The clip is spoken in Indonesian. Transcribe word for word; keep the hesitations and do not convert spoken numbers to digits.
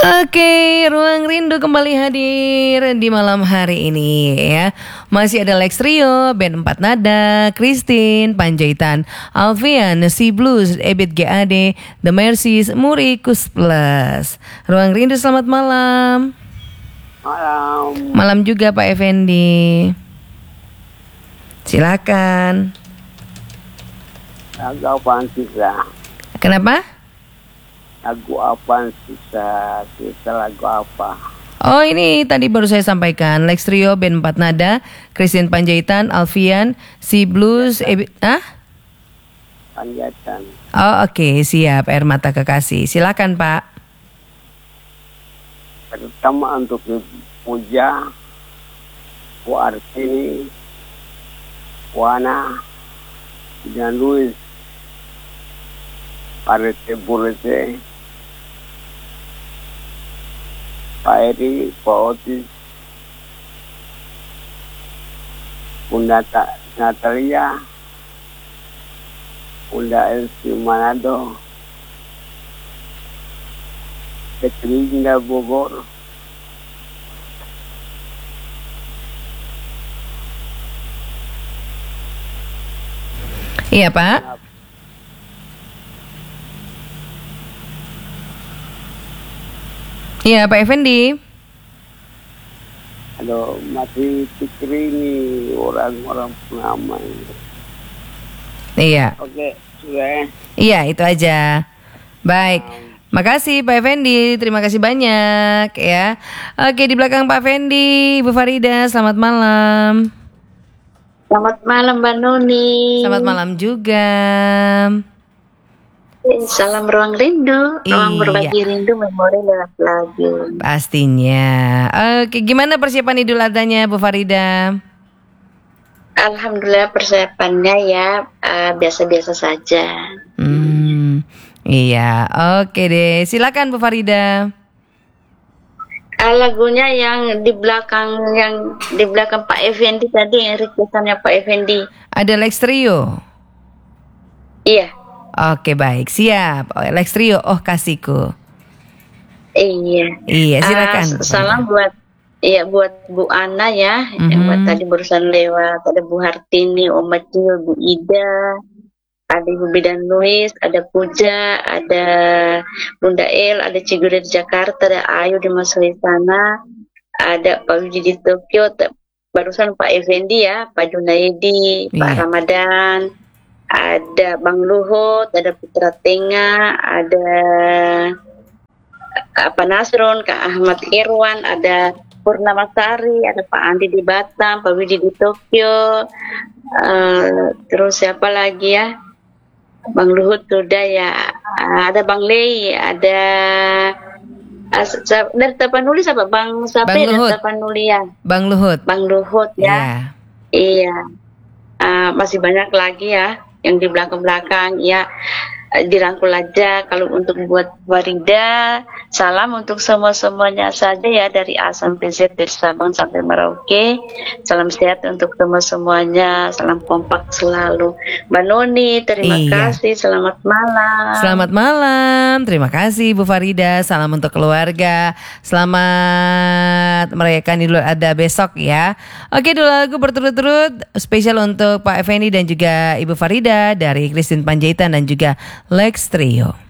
Oke, Ruang Rindu kembali hadir di malam hari ini ya. Masih ada Lex Trio, Band Empat Nada, Christine, Panjaitan, Alfian, Si Blues, Ebit G A D, The Mercies, Murikus Plus. Ruang Rindu, selamat malam. Malam. Malam juga Pak Effendi. Silakan. Lagu apaan sisa? Kenapa? Lagu apaan sisa? Kita lagu apa? Oh, ini tadi baru saya sampaikan. Lex Trio, Band Empat Nada, Christine Panjaitan, Alfian, Si Blues, Ebi- ah? Panjaitan. Oh, oke, okay, siap. Air Mata Kekasih. Silakan, Pak. Pertama untuk Puja, Bu Artini, Wana, dan Luis, Parete Burete, Pak Eri, Pak Otis, Bunda Natalia, Bunda Elsie Manado, Petrinda Bogor, Iya, Pak. Iya, Pak Effendi. Aduh, masih pikir ini orang-orang pengaman. Iya. Oke, sudah. Iya, itu aja. Baik. Makasih Pak Effendi, terima kasih banyak ya. Oke, di belakang Pak Effendi, Ibu Farida, selamat malam. Selamat malam Mbak Nuni. Selamat malam juga. Salam Ruang Rindu, ruang Iya. berbagi rindu, memori lewat lagu. Pastinya. Oke, gimana persiapan Idul Adhanya Bu Farida? Alhamdulillah persiapannya ya uh, biasa-biasa saja. Hmm, iya, oke deh. Silakan Bu Farida. Uh, lagunya yang di belakang yang di belakang Pak Effendi tadi, yang requestannya Pak Effendi. Ada Lex Trio. Iya. Oke, baik, siap. Oh, Lex Trio, oh kasihku. Iya. Iya, silakan. Uh, salam buat iya buat Bu Ana ya, Mm-hmm. yang buat tadi barusan lewat. Ada Bu Hartini, Om Acil, Bu Ida, ada Ibu Bidan Luis, ada Puja, ada Bunda El, ada Cigure di Jakarta, ada Ayu di Masalisana, ada Pak Wiji di Tokyo, barusan Pak Effendi ya, Pak Junaidi, Pak Iya. Ramadan, ada Bang Luhut, ada Putra Tenga, ada apa Nasron, Kak Ahmad Irwan, ada Purnama Sari, ada Pak Andi di Batam, Pak Wiji di Tokyo, uh, terus siapa lagi ya? Bang Luhut sudah ya, ada Bang Lei, ada uh, dari Tapanuli siapa? Bang siapa Bang ya? Luhut. Tapanuli ya. Bang Luhut. Bang Luhut ya. Iya. Iya. Uh, masih banyak lagi ya yang di belakang-belakang ya. Dirangkul aja. Kalau untuk buat Farida, salam untuk semua-semuanya saja ya, dari A sampai Z, dari Sabang sampai Merauke. Salam sehat untuk semua-semuanya, salam kompak selalu. Mbak Noni, terima Iya. kasih, selamat malam. Selamat malam, terima kasih Bu Farida. Salam untuk keluarga. Selamat merayakan Idul Adha besok ya. Oke, dua lagu berturut-turut spesial untuk Pak Effendi dan juga Ibu Farida dari Christine Panjaitan dan juga Lex Trio.